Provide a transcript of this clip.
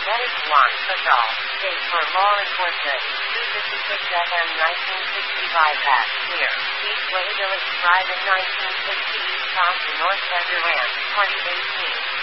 Medic 1, Patrol. State for law enforcement. 256 FM 1965 at Clear. Eastway Village Drive in 1960 East Compton North Center Ranch, 2018.